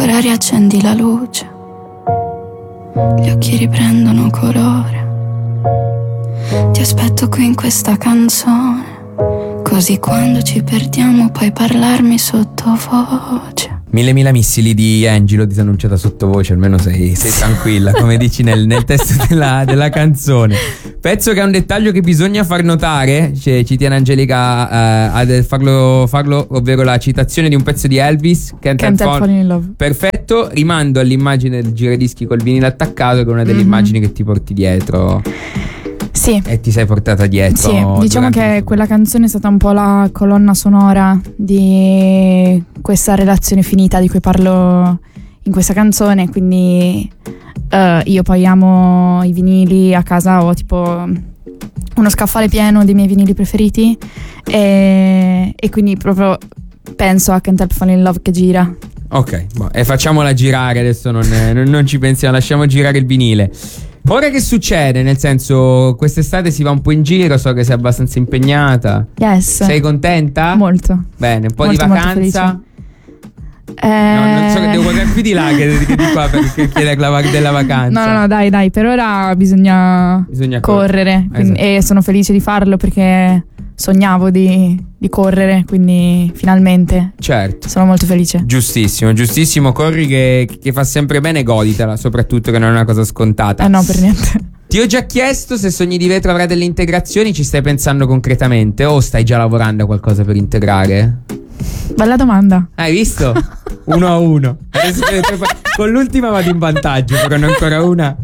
Ora riaccendi la luce, gli occhi riprendono colore. Ti aspetto qui in questa canzone, così quando ci perdiamo puoi parlarmi sottovoce. Mille missili di Angelo disannunciata sottovoce, almeno sei tranquilla, come dici nel testo della canzone. Pezzo che ha un dettaglio che bisogna far notare, ci tiene Angelica a farlo, ovvero la citazione di un pezzo di Elvis, Can't Help Falling in Love. Perfetto, rimando all'immagine del giradischi col vinile attaccato, che è una delle immagini che ti porti dietro. Sì. E ti sei portata dietro. Sì, diciamo che quella canzone è stata un po' la colonna sonora di questa relazione finita di cui parlo in questa canzone, quindi io poi amo i vinili, a casa ho tipo uno scaffale pieno dei miei vinili preferiti e quindi proprio penso a Can't Help Falling in Love che gira. Ok, e facciamola girare, adesso non ci pensiamo, lasciamo girare il vinile. Ora che succede? Nel senso, quest'estate si va un po' in giro, so che sei abbastanza impegnata. Yes. Sei contenta? Molto. Bene, un po' molto, di vacanza? No, non so, che devo guardare più di là che di qua per chiedere della vacanza. No, dai, per ora bisogna correre, quindi, esatto. E sono felice di farlo perché sognavo di correre, quindi finalmente. Certo. Sono molto felice. Giustissimo, corri che fa sempre bene, goditela, soprattutto che non è una cosa scontata. No, per niente. Ti ho già chiesto se Sogni di Vetro avrà delle integrazioni, ci stai pensando concretamente o stai già lavorando a qualcosa per integrare? Bella domanda. Hai visto? 1-1. Adesso con l'ultima vado in vantaggio, però non ancora una.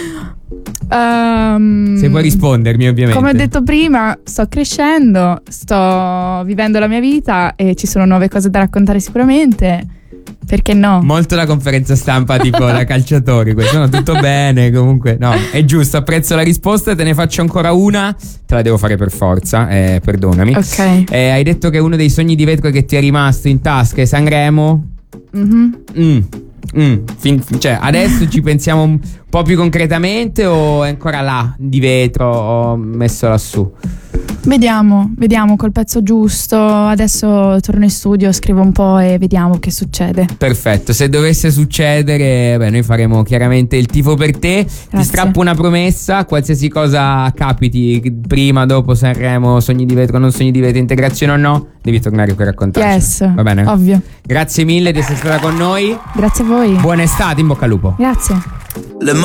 Se puoi rispondermi, ovviamente. Come ho detto prima, sto crescendo, sto vivendo la mia vita e ci sono nuove cose da raccontare sicuramente. Perché no? Molto la conferenza stampa tipo da calciatori, questo no, tutto bene, comunque no, è giusto, apprezzo la risposta, te ne faccio ancora una, te la devo fare per forza, perdonami. Ok. Hai detto che uno dei sogni di vetro che ti è rimasto in tasca è Sanremo. Cioè adesso ci pensiamo un po' più concretamente o è ancora là di vetro o messo lassù? Vediamo col pezzo giusto. Adesso torno in studio, scrivo un po' e vediamo che succede. Perfetto, se dovesse succedere, noi faremo chiaramente il tifo per te. Grazie. Ti strappo una promessa: qualsiasi cosa capiti, prima, dopo Sanremo, Sogni di Vetro, non Sogni di Vetro, integrazione o no, devi tornare qui a raccontarci. Yes, va bene? Ovvio. Grazie mille di essere stata con noi. Grazie a voi. Buona estate, in bocca al lupo. Grazie. Le